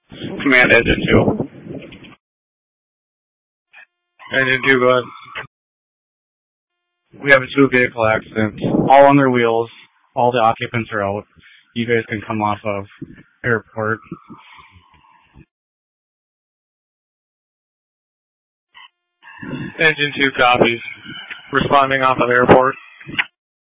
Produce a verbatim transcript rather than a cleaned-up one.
Command engine two. Engine two, go ahead. We have a two-vehicle accident. All on their wheels. All the occupants are out. You guys can come off of airport. Engine two copies. Responding off of airport.